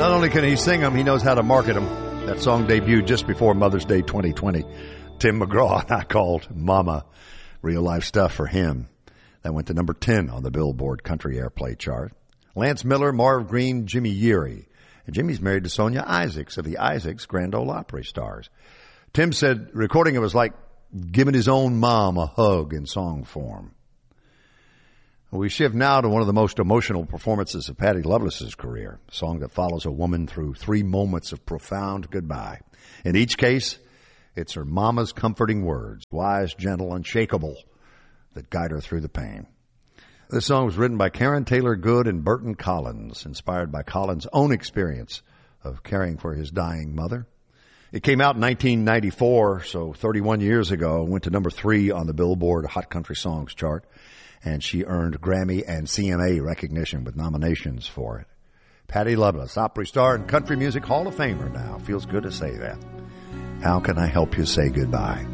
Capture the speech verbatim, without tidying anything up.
Not only can he sing them, he knows how to market them. That song debuted just before Mother's Day twenty twenty. Tim McGraw and I called Mama. Real life stuff for him. That went to number ten on the Billboard Country Airplay chart. Lance Miller, Marv Green, Jimmy Yeary. And Jimmy's married to Sonia Isaacs of the Isaacs Grand Ole Opry Stars. Tim said recording it was like giving his own mom a hug in song form. We shift now to one of the most emotional performances of Patty Loveless's career, a song that follows a woman through three moments of profound goodbye. In each case, it's her mama's comforting words, wise, gentle, unshakable, that guide her through the pain. This song was written by Karen Taylor Good and Burton Collins, inspired by Collins' own experience of caring for his dying mother. It came out in nineteen ninety-four, so thirty-one years ago, went to number three on the Billboard Hot Country Songs chart, and she earned Grammy and C M A recognition with nominations for it. Patty Loveless, Opry star and country music Hall of Famer now. Feels good to say that. How can I help you say goodbye?